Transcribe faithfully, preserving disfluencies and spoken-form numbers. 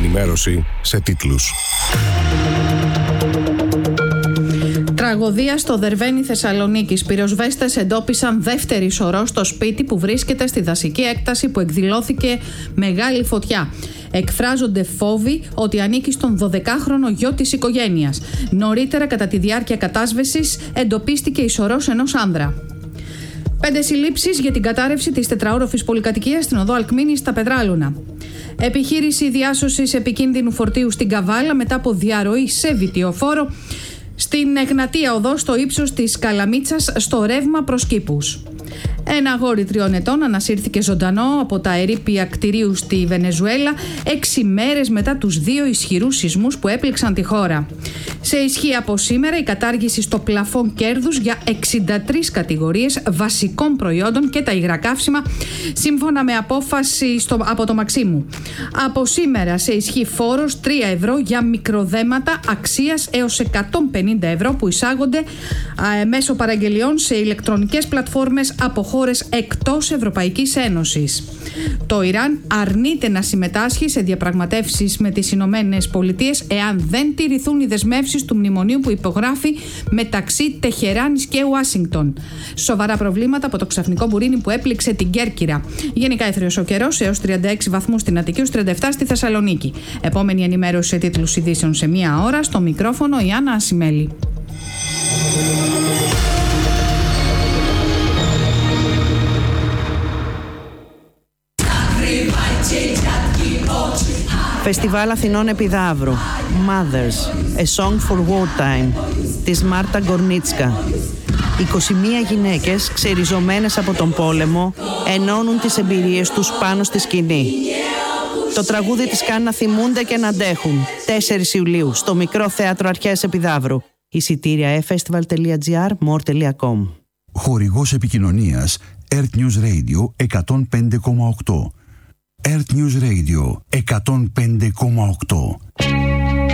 ενημέρωση σε τίτλους. Τραγωδία στο Δερβένι Θεσσαλονίκης. Πυροσβέστες εντόπισαν δεύτερη σωρό στο σπίτι που βρίσκεται στη δασική έκταση που εκδηλώθηκε μεγάλη φωτιά. Εκφράζονται φόβοι ότι ανήκει στον δωδεκάχρονο γιο της οικογένειας. Νωρίτερα, κατά τη διάρκεια κατάσβεσης, εντοπίστηκε η σωρός ενός άνδρα. Πέντε συλλήψεις για την κατάρρευση της τετραόροφης πολυκατοικίας στην οδό Αλκμήνης στα Πετράλωνα. Επιχείρηση διάσωσης επικίνδυνου φορτίου στην Καβάλα μετά από διαρροή σε βιτιοφόρο. Στην Εγνατία οδό στο ύψος της Καλαμίτσας στο ρεύμα προς Κήπους. Ένα αγόρι τριών ετών ανασύρθηκε ζωντανό από τα ερείπια κτηρίου στη Βενεζουέλα έξι μέρες μετά τους δύο ισχυρούς σεισμούς που έπληξαν τη χώρα. Σε ισχύ από σήμερα η κατάργηση στο πλαφόν κέρδους για εξήντα τρεις κατηγορίες βασικών προϊόντων και τα υγρά καύσιμα, σύμφωνα με απόφαση στο, από το Μαξίμου. Από σήμερα σε ισχύ φόρος τρία ευρώ για μικροδέματα αξίας έως εκατόν πενήντα ευρώ που εισάγονται α, μέσω παραγγελιών σε ηλεκτρονικές πλατφόρμες από χώρες εκτός Ευρωπαϊκής Ένωσης. Το Ιράν αρνείται να συμμετάσχει σε διαπραγματεύσεις με τις Ηνωμένες Πολιτείες εάν δεν τηρηθούν οι δεσμεύσεις του μνημονίου που υπογράφει μεταξύ Τεχεράνης και Ουάσιγκτον. Σοβαρά προβλήματα από το ξαφνικό μπουρίνι που έπληξε την Κέρκυρα. Γενικά έθριος ο καιρός έως τριάντα έξι βαθμούς στην Αττική, έως τριάντα επτά στη Θεσσαλονίκη. Επόμενη ενημέρωση σε τίτλους ειδήσεων σε μία ώρα. Στο μικρόφωνο η Άννα Ασημέλη. Φεστιβάλ Αθηνών Επιδαύρου Mothers, A Song for Wartime της Μάρτα Γκορνίτσκα. είκοσι μία γυναίκες ξεριζωμένες από τον πόλεμο ενώνουν τις εμπειρίες τους πάνω στη σκηνή. Το τραγούδι τις κάνει να θυμούνται και να αντέχουν. τέσσερις Ιουλίου στο Μικρό Θέατρο Αρχαίας Επιδαύρου. Εισιτήρια e festival τελεία gr, more τελεία com. Χορηγός επικοινωνίας Earth News Radio εκατόν πέντε κόμμα οκτώ. Earth News Radio εκατόν πέντε κόμμα οκτώ.